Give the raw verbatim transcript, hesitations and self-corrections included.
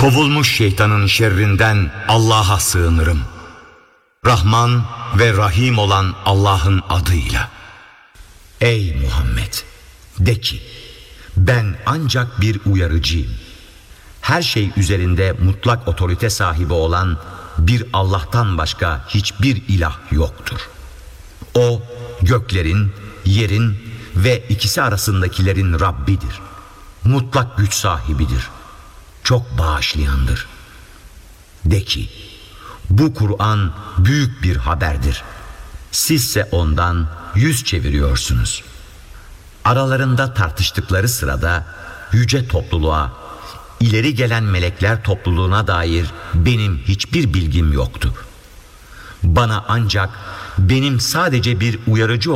Kovulmuş şeytanın şerrinden Allah'a sığınırım. Rahman ve Rahim olan Allah'ın adıyla. Ey Muhammed! De ki, ben ancak bir uyarıcıyım. Her şey üzerinde mutlak otorite sahibi olan bir Allah'tan başka hiçbir ilah yoktur. O, göklerin, yerin ve ikisi arasındakilerin Rabbidir. Mutlak güç sahibidir. Çok bağışlayandır. De ki, bu Kur'an büyük bir haberdir. Sizse ondan yüz çeviriyorsunuz. Aralarında tartıştıkları sırada yüce topluluğa, ileri gelen melekler topluluğuna dair benim hiçbir bilgim yoktu. Bana ancak benim sadece bir uyarıcı